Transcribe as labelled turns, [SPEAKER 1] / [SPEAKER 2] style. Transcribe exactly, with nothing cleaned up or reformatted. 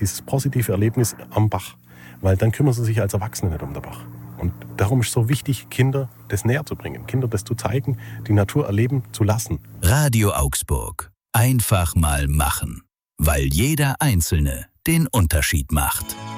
[SPEAKER 1] dieses positive Erlebnis am Bach. Weil dann kümmern sie sich als Erwachsene nicht um den Bach. Und darum ist es so wichtig, Kinder das näher zu bringen, Kinder das zu zeigen, die Natur erleben zu lassen.
[SPEAKER 2] Radio Augsburg. Einfach mal machen. Weil jeder Einzelne den Unterschied macht.